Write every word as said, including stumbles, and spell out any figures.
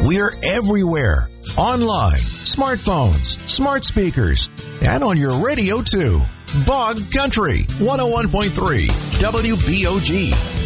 We're everywhere. Online, smartphones, smart speakers, and on your radio, too. Bog Country, one oh one point three, W B O G.